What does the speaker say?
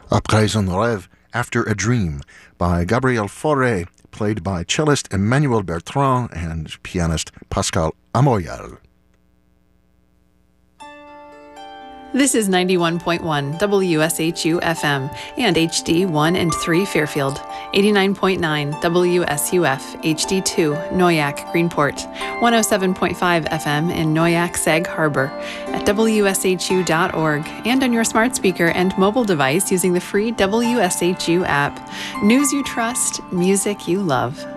Après un rêve, After a Dream by Gabriel Fauré, played by cellist Emmanuel Bertrand and pianist Pascal Amoyal. This is 91.1 WSHU FM and HD 1 and 3 Fairfield, 89.9 WSUF HD2 Noyak Greenport, 107.5 FM in Noyak Sag Harbor, at WSHU.org, and on your smart speaker and mobile device using the free WSHU app. News you trust, music you love.